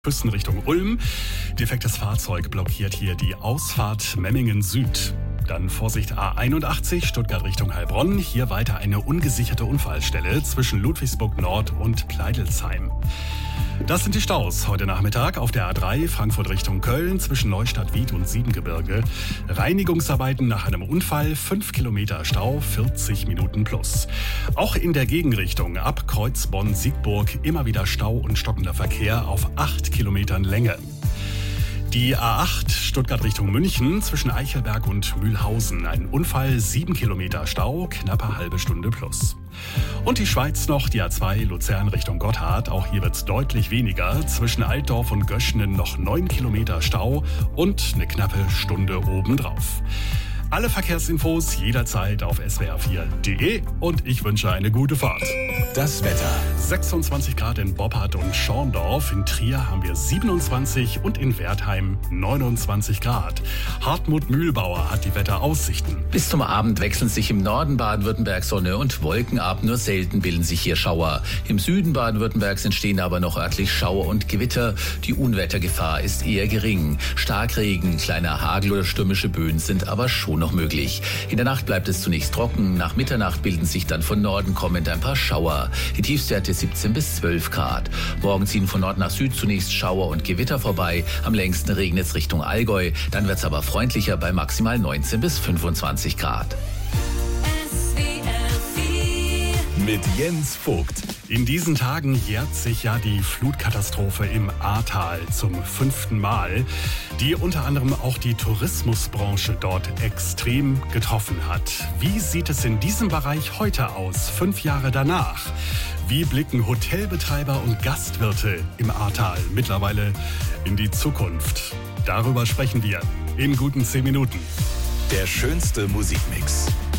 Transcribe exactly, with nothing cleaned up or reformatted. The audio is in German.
Küsten Richtung Ulm. Defektes Fahrzeug blockiert hier die Ausfahrt Memmingen Süd. Dann Vorsicht A einundachtzig, Stuttgart Richtung Heilbronn. Hier weiter eine ungesicherte Unfallstelle zwischen Ludwigsburg Nord und Pleidelsheim. Das sind die Staus heute Nachmittag auf der A drei Frankfurt Richtung Köln zwischen Neustadt-Wied und Siebengebirge. Reinigungsarbeiten nach einem Unfall, fünf Kilometer Stau, vierzig Minuten plus. Auch in der Gegenrichtung ab Kreuzbonn-Siegburg immer wieder Stau und stockender Verkehr auf acht Kilometern Länge. Die A acht Stuttgart Richtung München zwischen Eichelberg und Mühlhausen. Ein Unfall, sieben Kilometer Stau, knappe halbe Stunde plus. Und die Schweiz noch, die A zwei Luzern Richtung Gotthard. Auch hier wird es deutlich weniger. Zwischen Altdorf und Göschenen noch neun Kilometer Stau und eine knappe Stunde obendrauf. Alle Verkehrsinfos jederzeit auf s w r vier punkt d e und ich wünsche eine gute Fahrt. Das Wetter. sechsundzwanzig Grad in Boppard und Schorndorf. In Trier haben wir siebenundzwanzig und in Wertheim neunundzwanzig Grad. Hartmut Mühlbauer hat die Wetteraussichten. Bis zum Abend wechseln sich im Norden Baden-Württemberg Sonne und Wolken ab. Nur selten bilden sich hier Schauer. Im Süden Baden-Württembergs entstehen aber noch örtlich Schauer und Gewitter. Die Unwettergefahr ist eher gering. Starkregen, kleiner Hagel oder stürmische Böen sind aber schon noch möglich. In der Nacht bleibt es zunächst trocken. Nach Mitternacht bilden sich dann von Norden kommend ein paar Schauer. Die Tiefstwerte siebzehn bis zwölf Grad. Morgen ziehen von Nord nach Süd zunächst Schauer und Gewitter vorbei. Am längsten regnet es Richtung Allgäu. Dann wird es aber freundlicher bei maximal neunzehn bis fünfundzwanzig Grad. Mit Jens Vogt. In diesen Tagen jährt sich ja die Flutkatastrophe im Ahrtal zum fünften Mal, die unter anderem auch die Tourismusbranche dort extrem getroffen hat. Wie sieht es in diesem Bereich heute aus, fünf Jahre danach? Wie blicken Hotelbetreiber und Gastwirte im Ahrtal mittlerweile in die Zukunft? Darüber sprechen wir in guten zehn Minuten. Der schönste Musikmix.